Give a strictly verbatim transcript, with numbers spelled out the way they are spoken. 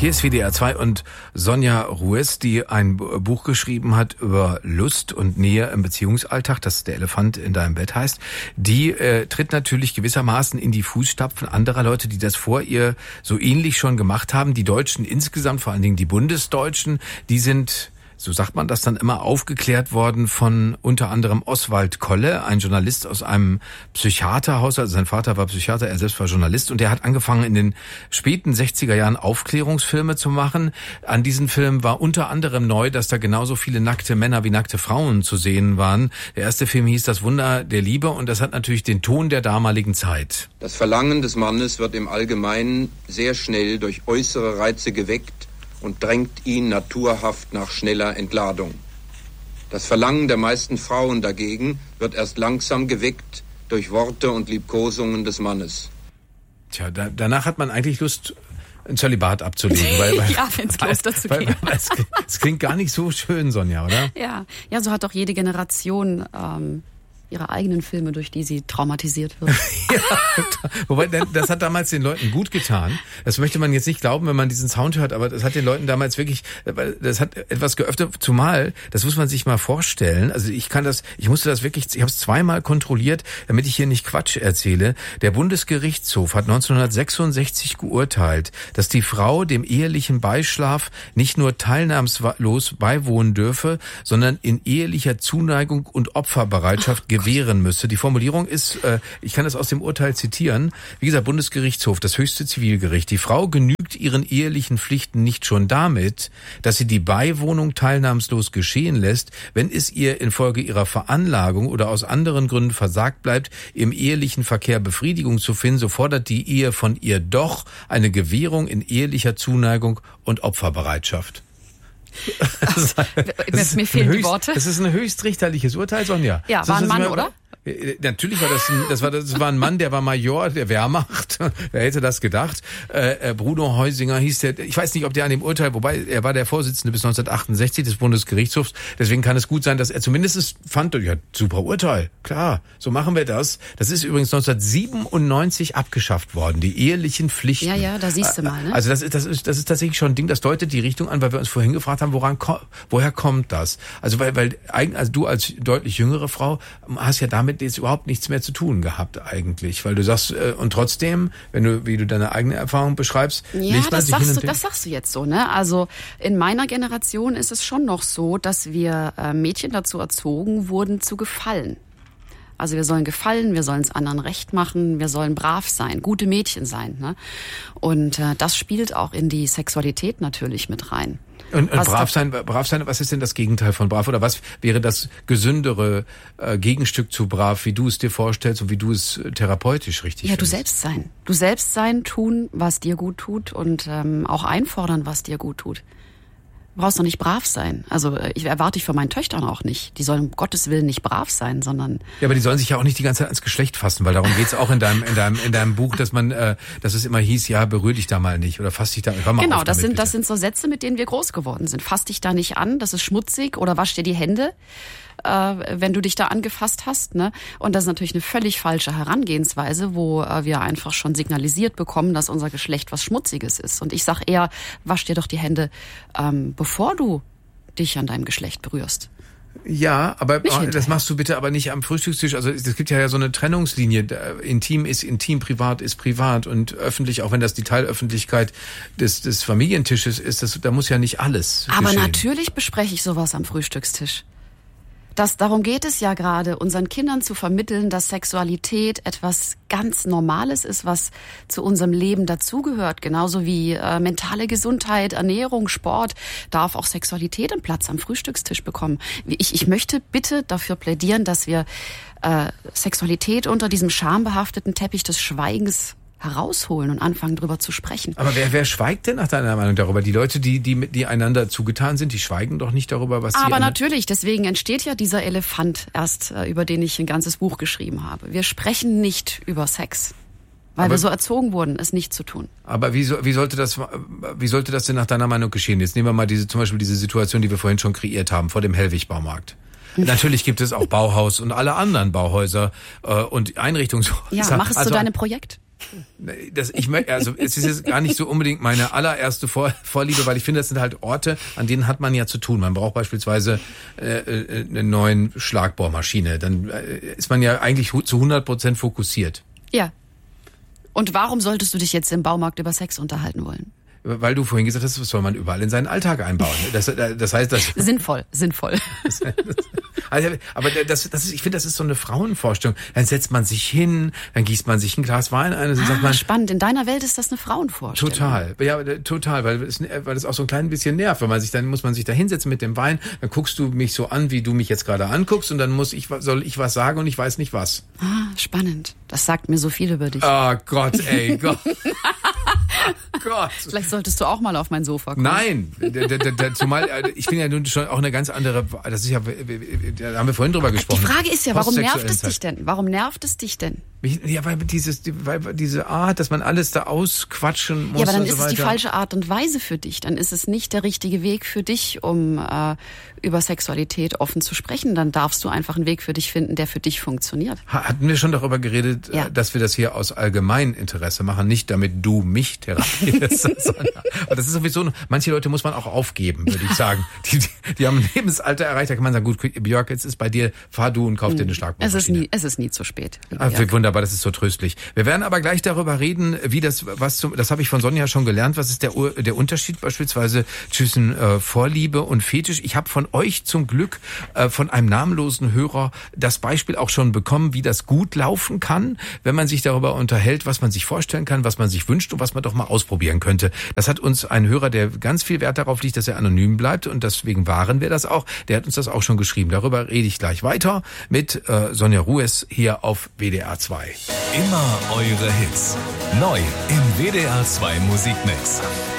Hier ist W D R zwei und Sonja Ruiz, die ein Buch geschrieben hat über Lust und Nähe im Beziehungsalltag, das Der Elefant in deinem Bett heißt. Die äh, tritt natürlich gewissermaßen in die Fußstapfen anderer Leute, die das vor ihr so ähnlich schon gemacht haben. Die Deutschen insgesamt, vor allen Dingen die Bundesdeutschen, die sind, so sagt man das dann immer, aufgeklärt worden von unter anderem Oswald Kolle, ein Journalist aus einem Psychiaterhaus. Also sein Vater war Psychiater, er selbst war Journalist, und der hat angefangen in den späten sechziger Jahren Aufklärungsfilme zu machen. An diesen Filmen war unter anderem neu, dass da genauso viele nackte Männer wie nackte Frauen zu sehen waren. Der erste Film hieß Das Wunder der Liebe, und das hat natürlich den Ton der damaligen Zeit. Das Verlangen des Mannes wird im Allgemeinen sehr schnell durch äußere Reize geweckt und drängt ihn naturhaft nach schneller Entladung. Das Verlangen der meisten Frauen dagegen wird erst langsam geweckt durch Worte und Liebkosungen des Mannes. Tja, da, danach hat man eigentlich Lust, ein Zölibat abzulegen. Weil, weil, ja, wenn es Kloster zu gehen. Es, es klingt gar nicht so schön, Sonja, oder? Ja, ja, so hat doch jede Generation ähm, ihre eigenen Filme, durch die sie traumatisiert wird. Ja, wobei, das hat damals den Leuten gut getan. Das möchte man jetzt nicht glauben, wenn man diesen Sound hört, aber das hat den Leuten damals wirklich, das hat etwas geöffnet, zumal, das muss man sich mal vorstellen, also ich kann das, ich musste das wirklich, ich habe es zweimal kontrolliert, damit ich hier nicht Quatsch erzähle. Der Bundesgerichtshof hat neunzehnhundertsechsundsechzig geurteilt, dass die Frau dem ehelichen Beischlaf nicht nur teilnahmslos beiwohnen dürfe, sondern in ehelicher Zuneigung und Opferbereitschaft gewähren müsse. Die Formulierung ist, äh, ich kann das aus dem Urteil zitieren, wie gesagt, Bundesgerichtshof, das höchste Zivilgericht. Die Frau genügt ihren ehelichen Pflichten nicht schon damit, dass sie die Beiwohnung teilnahmslos geschehen lässt, wenn es ihr infolge ihrer Veranlagung oder aus anderen Gründen versagt bleibt, im ehelichen Verkehr Befriedigung zu finden, so fordert die Ehe von ihr doch eine Gewährung in ehelicher Zuneigung und Opferbereitschaft. Das ist, mir fehlen höchst, die Worte. Das ist ein höchstrichterliches Urteil, Sonja. Ja, war ein Mann, oder? Natürlich war das ein, das war, das war ein Mann, der war Major der Wehrmacht. Wer hätte das gedacht? Äh, Bruno Heusinger hieß der. Ich weiß nicht, ob der an dem Urteil, wobei er war der Vorsitzende bis neunzehnhundertachtundsechzig des Bundesgerichtshofs. Deswegen kann es gut sein, dass er zumindest fand, ja, super Urteil. Klar, so machen wir das. Das ist übrigens neunzehnhundertsiebenundneunzig abgeschafft worden, die ehelichen Pflichten. Ja, ja, da siehst du mal, ne? Also das ist, das ist, das ist tatsächlich schon ein Ding, das deutet die Richtung an, weil wir uns vorhin gefragt haben, woran, woher kommt das? Also weil, weil, also du als deutlich jüngere Frau hast ja damit jetzt überhaupt nichts mehr zu tun gehabt eigentlich, weil du sagst, äh, und trotzdem, wenn du, wie du deine eigene Erfahrung beschreibst, ja, legt man das sich hin sagst und du, das sagst du jetzt so, ne? Also in meiner Generation ist es schon noch so, dass wir äh, Mädchen dazu erzogen wurden, zu gefallen. Also wir sollen gefallen, wir sollen es anderen recht machen, wir sollen brav sein, gute Mädchen sein, ne? Und äh, das spielt auch in die Sexualität natürlich mit rein. Und, und brav sein, brav sein, was ist denn das Gegenteil von brav? Oder was wäre das gesündere äh, Gegenstück zu brav, wie du es dir vorstellst und wie du es therapeutisch richtig Ja, findest? du selbst sein. Du selbst sein, tun, was dir gut tut, und ähm, auch einfordern, was dir gut tut. Du brauchst doch nicht brav sein. Also ich erwarte ich von meinen Töchtern auch nicht. Die sollen um Gottes Willen nicht brav sein, sondern... Ja, aber die sollen sich ja auch nicht die ganze Zeit ans Geschlecht fassen, weil darum geht's auch in deinem in deinem in deinem Buch, dass man, äh, dass es immer hieß, ja, berühr dich da mal nicht oder fass dich da, hör mal Genau, auf das damit, sind bitte. das sind so Sätze, mit denen wir groß geworden sind. Fass dich da nicht an, das ist schmutzig, oder wasch dir die Hände, äh, wenn du dich da angefasst hast, ne? Und das ist natürlich eine völlig falsche Herangehensweise, wo äh, wir einfach schon signalisiert bekommen, dass unser Geschlecht was Schmutziges ist. Und ich sag eher, wasch dir doch die Hände, ähm, bevor du dich an deinem Geschlecht berührst. Ja, aber Nicht das machst du bitte aber nicht am Frühstückstisch. Also es gibt ja so eine Trennungslinie. Intim ist intim, privat ist privat, und öffentlich, auch wenn das die Teilöffentlichkeit des, des Familientisches ist, das, da muss ja nicht alles Aber geschehen. natürlich bespreche ich sowas am Frühstückstisch. Das, darum geht es ja gerade, unseren Kindern zu vermitteln, dass Sexualität etwas ganz Normales ist, was zu unserem Leben dazugehört. Genauso wie äh, mentale Gesundheit, Ernährung, Sport, darf auch Sexualität einen Platz am Frühstückstisch bekommen. Ich, ich möchte bitte dafür plädieren, dass wir äh, Sexualität unter diesem schambehafteten Teppich des Schweigens herausholen und anfangen, drüber zu sprechen. Aber wer, wer schweigt denn nach deiner Meinung darüber? Die Leute, die, die, die einander zugetan sind, die schweigen doch nicht darüber, was sie... Aber natürlich, deswegen entsteht ja dieser Elefant erst, über den ich ein ganzes Buch geschrieben habe. Wir sprechen nicht über Sex, weil aber, wir so erzogen wurden, es nicht zu tun. Aber wie, so, wie, sollte das, wie sollte das denn nach deiner Meinung geschehen? Jetzt nehmen wir mal diese, zum Beispiel diese Situation, die wir vorhin schon kreiert haben, vor dem Hellwig-Baumarkt. Natürlich gibt es auch Bauhaus und alle anderen Bauhäuser äh, und Einrichtungshäuser. Ja, mach es also, zu deinem Projekt. Das, ich möchte, also es ist jetzt gar nicht so unbedingt meine allererste Vor- Vorliebe, weil ich finde, das sind halt Orte, an denen hat man ja zu tun. Man braucht beispielsweise äh, äh, eine neue Schlagbohrmaschine. Dann äh, ist man ja eigentlich hu- zu hundert Prozent fokussiert. Ja. Und warum solltest du dich jetzt im Baumarkt über Sex unterhalten wollen? Weil du vorhin gesagt hast, das soll man überall in seinen Alltag einbauen. Das, das heißt, das sinnvoll, sinnvoll. Also, aber das, das ist, ich finde, das ist so eine Frauenvorstellung. Dann setzt man sich hin, dann gießt man sich ein Glas Wein ein und dann ah, sagt man. Spannend. In deiner Welt ist das eine Frauenvorstellung. Total, ja, total, weil es, weil es auch so ein klein bisschen nervt, weil man sich dann muss man sich da hinsetzen mit dem Wein. Dann guckst du mich so an, wie du mich jetzt gerade anguckst, und dann muss ich soll ich was sagen und ich weiß nicht was. Ah, spannend. Das sagt mir so viel über dich. Oh Gott, ey, Gott. Gott. Vielleicht solltest du auch mal auf mein Sofa kommen. Nein, d- d- d- zumal ich bin ja nun schon auch eine ganz andere, das ist ja, da haben wir vorhin drüber gesprochen. Die Frage ist ja, warum nervt es Postsexuellen dich denn? Warum nervt es dich denn? Ja, weil dieses, weil diese Art, dass man alles da ausquatschen muss. Ja, aber dann und so ist es weiter. die falsche Art und Weise für dich. Dann ist es nicht der richtige Weg für dich, um äh, über Sexualität offen zu sprechen. Dann darfst du einfach einen Weg für dich finden, der für dich funktioniert. Hatten wir schon darüber geredet, Ja. dass wir das hier aus allgemeinem Interesse machen, nicht damit du mich therapierst. sondern, und das ist sowieso, manche Leute muss man auch aufgeben, würde ich sagen. Die, die, die haben ein Lebensalter erreicht, da kann man sagen, gut, Björk, jetzt ist bei dir, fahr du und kauf dir eine Es Schlagbohrmaschine. ist nie, es ist nie zu spät. Ah, Ja. wunderbar, das ist so tröstlich. Wir werden aber gleich darüber reden, wie das, was zum, das habe ich von Sonja schon gelernt, was ist der, Ur- der Unterschied beispielsweise zwischen äh, Vorliebe und Fetisch. Ich habe von euch zum Glück, äh, von einem namenlosen Hörer, das Beispiel auch schon bekommen, wie das gut laufen kann, wenn man sich darüber unterhält, was man sich vorstellen kann, was man sich wünscht und was man doch mal ausprobieren könnte. Das hat uns ein Hörer, der ganz viel Wert darauf legt, dass er anonym bleibt, und deswegen waren wir das auch, der hat uns das auch schon geschrieben. Darüber rede ich gleich weiter mit äh, Sonja Rues hier auf W D R zwei. Immer eure Hits. Neu im W D R zwei Musikmix.